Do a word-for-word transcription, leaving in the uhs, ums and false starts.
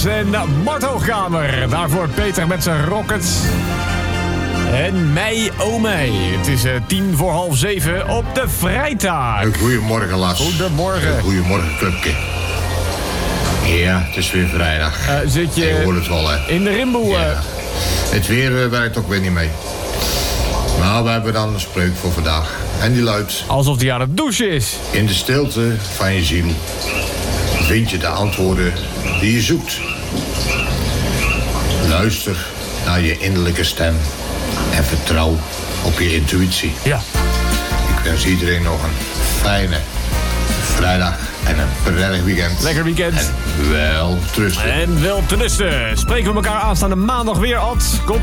En Mart Hoogkamer. Daarvoor Peter met zijn Rockets. En mij, oh mij. Het is uh, tien voor half zeven op de vrijdag. Goedemorgen, Las. Goedemorgen. Goedemorgen, clubje. Ja, het is weer vrijdag. Uh, zit je, je hoort het wel, hè? In de rimboe? Uh... Ja. Het weer uh, werkt ook weer niet mee. Maar we hebben dan een spreuk voor vandaag. En die luidt... Alsof die aan het douchen is. In de stilte van je ziel vind je de antwoorden die je zoekt. Luister naar je innerlijke stem en vertrouw op je intuïtie. Ja. Ik wens iedereen nog een fijne vrijdag en een prettig weekend. Lekker weekend. En wel trusten. En wel trusten. Spreken we elkaar aanstaande maandag weer, Ad. Komt